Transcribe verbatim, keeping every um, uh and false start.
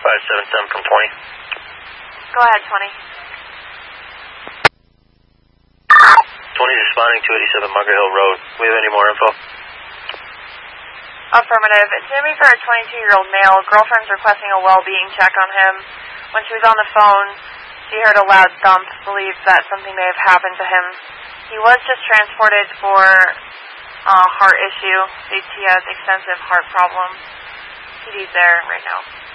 five seven seven from twenty. Go ahead, twenty. twenty is responding to eighty-seven Margaret Hill Road. Do we have any more info? Affirmative. It's going to be for a twenty-two-year-old male. Girlfriend's requesting a well-being check on him. When she was on the phone, she heard a loud thump, believes that something may have happened to him. He was just transported for a heart issue. He has extensive heart problems. P D's there right now.